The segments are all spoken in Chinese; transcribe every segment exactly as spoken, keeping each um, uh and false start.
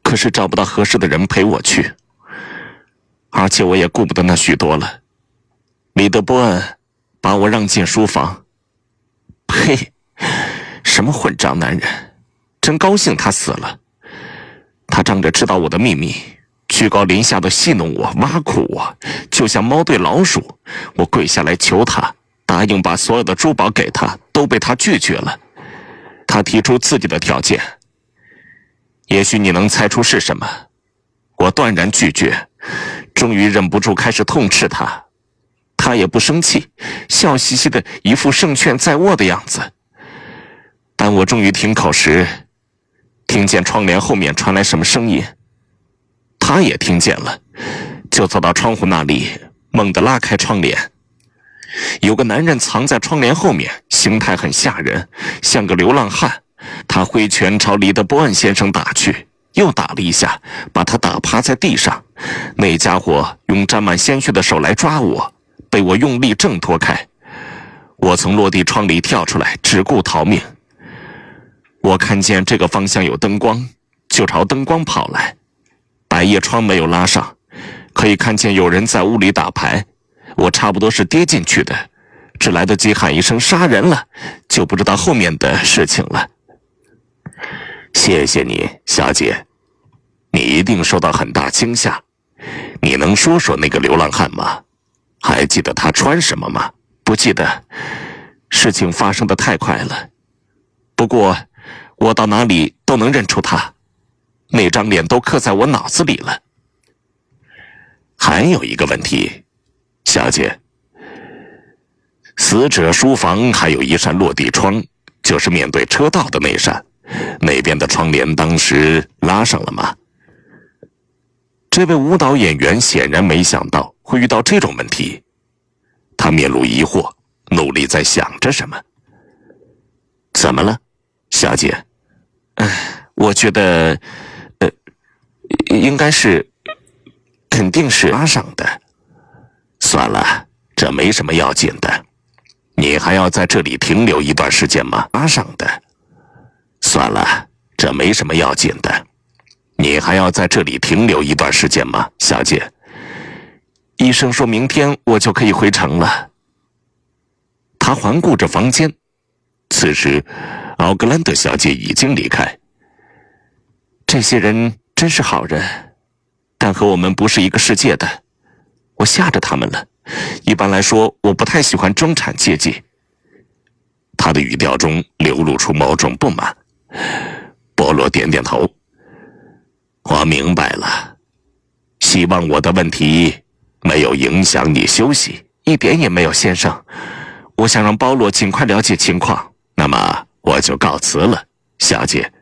可是找不到合适的人陪我去，而且我也顾不得那许多了。李德波恩把我让进书房。呸！什么混账男人！真高兴他死了。他仗着知道我的秘密，居高临下的戏弄我，挖苦我，就像猫对老鼠。我跪下来求他，答应把所有的珠宝给他，都被他拒绝了。他提出自己的条件，也许你能猜出是什么。我断然拒绝，终于忍不住开始痛斥他。他也不生气，笑嘻嘻的一副胜券在握的样子。当我终于停口时，听见窗帘后面传来什么声音，他也听见了，就走到窗户那里，猛地拉开窗帘。有个男人藏在窗帘后面，形态很吓人，像个流浪汉。他挥拳朝李德波恩先生打去，又打了一下，把他打趴在地上。那家伙用沾满鲜血的手来抓我，被我用力挣脱开。我从落地窗里跳出来，只顾逃命。我看见这个方向有灯光，就朝灯光跑来。百叶窗没有拉上，可以看见有人在屋里打牌。我差不多是跌进去的，只来得及喊一声杀人了，就不知道后面的事情了。谢谢你，小姐，你一定受到很大惊吓。你能说说那个流浪汉吗？还记得他穿什么吗？不记得，事情发生得太快了。不过我到哪里都能认出他，那张脸都刻在我脑子里了。还有一个问题，小姐，死者书房还有一扇落地窗，就是面对车道的那扇，那边的窗帘当时拉上了吗？这位舞蹈演员显然没想到会遇到这种问题，他面露疑惑，努力在想着什么。怎么了，小姐？哎，我觉得，呃，应该是，肯定是拉上的。算了，这没什么要紧的。你还要在这里停留一段时间吗？拉上的。算了，这没什么要紧的。你还要在这里停留一段时间吗，小姐？医生说明天我就可以回城了。他环顾着房间，此时奥格兰德小姐已经离开。这些人真是好人，但和我们不是一个世界的。我吓着他们了。一般来说，我不太喜欢中产阶级。他的语调中流露出某种不满。波罗点点头。我明白了，希望我的问题没有影响你休息。一点也没有，先生。我想让包罗尽快了解情况，那么我就告辞了，小姐。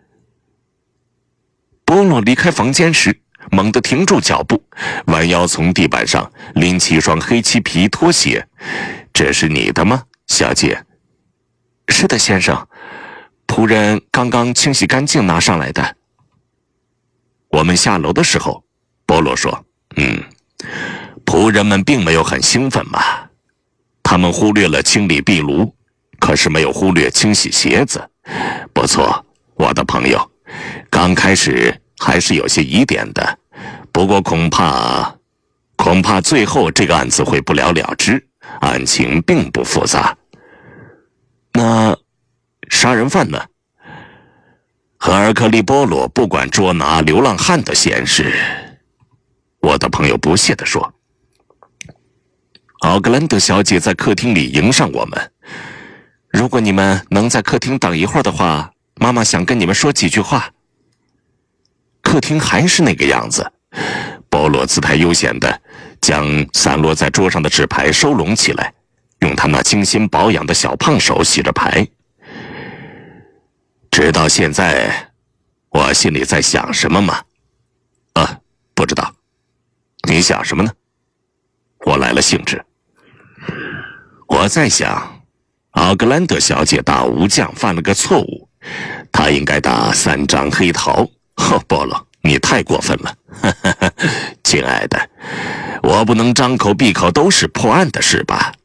波罗离开房间时，猛地停住脚步，弯腰从地板上拎起一双黑漆皮拖鞋。这是你的吗，小姐？是的，先生。仆人刚刚清洗干净拿上来的。我们下楼的时候，波罗说：嗯，仆人们并没有很兴奋嘛。他们忽略了清理壁炉，可是没有忽略清洗鞋子。不错，我的朋友，刚开始还是有些疑点的，不过恐怕恐怕最后这个案子会不了了之，案情并不复杂。那杀人犯呢？赫尔克利波罗不管捉拿流浪汉的闲事。我的朋友不屑地说。奥格兰德小姐在客厅里迎上我们。如果你们能在客厅等一会儿的话，妈妈想跟你们说几句话。客厅还是那个样子。波罗姿态悠闲地将散落在桌上的纸牌收拢起来，用他那精心保养的小胖手洗着牌。直到现在，我心里在想什么吗？啊，不知道。你想什么呢？我来了兴致。我在想，奥格兰德小姐打吴将犯了个错误，她应该打三张黑桃。哦，波罗，你太过分了。亲爱的，我不能张口闭口都是破案的事吧？